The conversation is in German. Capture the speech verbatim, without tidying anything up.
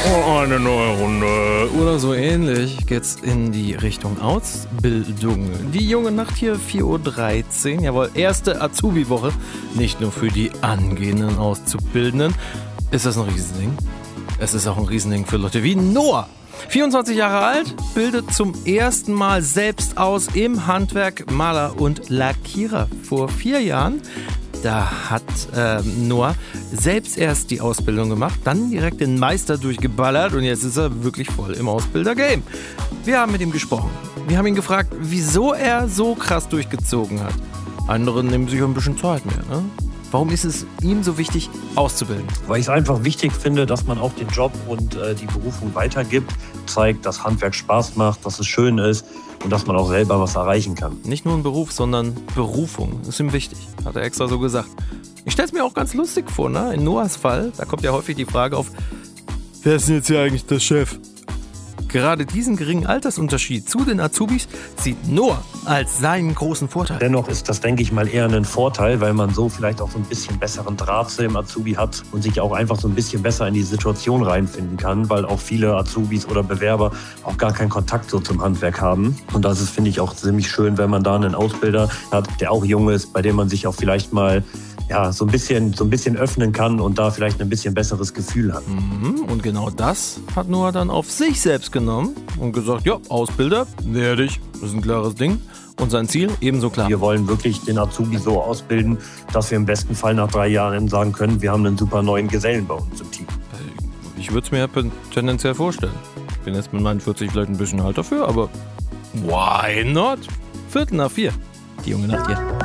Eine neue Runde. Oder so ähnlich geht's in die Richtung Ausbildung. Die junge Nacht hier, vier Uhr dreizehn. Jawohl, erste Azubi-Woche. Nicht nur für die angehenden Auszubildenden. Ist das ein Riesending? Es ist auch ein Riesending für Leute wie Noah. vierundzwanzig Jahre alt, bildet zum ersten Mal selbst aus im Handwerk Maler und Lackierer. Vor vier Jahren, da hat äh, Noah selbst erst die Ausbildung gemacht, dann direkt den Meister durchgeballert und jetzt ist er wirklich voll im Ausbilder-Game. Wir haben mit ihm gesprochen. Wir haben ihn gefragt, wieso er so krass durchgezogen hat. Andere nehmen sich ein bisschen Zeit mehr, ne? Warum ist es ihm so wichtig, auszubilden? Weil ich es einfach wichtig finde, dass man auch den Job und äh, die Berufung weitergibt, zeigt, dass Handwerk Spaß macht, dass es schön ist und dass man auch selber was erreichen kann. Nicht nur ein Beruf, sondern Berufung. Ist ihm wichtig, hat er extra so gesagt. Ich stelle es mir auch ganz lustig vor, ne? In Noahs Fall, da kommt ja häufig die Frage auf, wer ist denn jetzt hier eigentlich der Chef? Gerade diesen geringen Altersunterschied zu den Azubis sieht Noah als seinen großen Vorteil. Dennoch ist das, denke ich mal, eher ein Vorteil, weil man so vielleicht auch so ein bisschen besseren Draht zu dem Azubi hat und sich auch einfach so ein bisschen besser in die Situation reinfinden kann, weil auch viele Azubis oder Bewerber auch gar keinen Kontakt so zum Handwerk haben. Und das ist, finde ich, auch ziemlich schön, wenn man da einen Ausbilder hat, der auch jung ist, bei dem man sich auch vielleicht mal ja, so ein bisschen, so ein bisschen öffnen kann und da vielleicht ein bisschen besseres Gefühl hat. Mhm, und genau das hat Noah dann auf sich selbst genommen und gesagt, ja, Ausbilder werde ich, das ist ein klares Ding. Und sein Ziel ebenso klar. Wir wollen wirklich den Azubi so ausbilden, dass wir im besten Fall nach drei Jahren sagen können, wir haben einen super neuen Gesellen bei uns im Team. Ich würde es mir tendenziell vorstellen. Ich bin jetzt mit meinen vierzig vielleicht ein bisschen alt dafür, aber why not? Viertel nach vier, die junge Nacht hier.